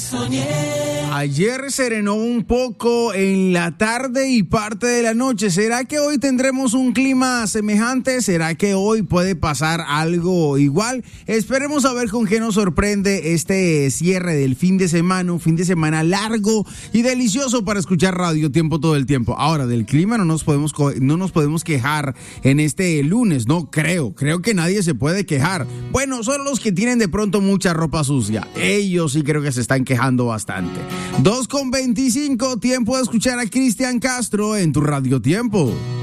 Ayer serenó un poco en la tarde y parte de la noche. ¿Será que hoy tendremos un clima semejante? ¿Será que hoy puede pasar algo igual? Esperemos a ver con qué nos sorprende este cierre del fin de semana. Un fin de semana largo y delicioso para escuchar Radio Tiempo todo el tiempo. Ahora, del clima no nos podemos quejar en este lunes. No creo que nadie se puede quejar. Bueno, solo los que tienen de pronto mucha ropa sucia. Ellos sí creo que se están quejando bastante. 2:25, tiempo de escuchar a Cristian Castro en tu Radio Tiempo.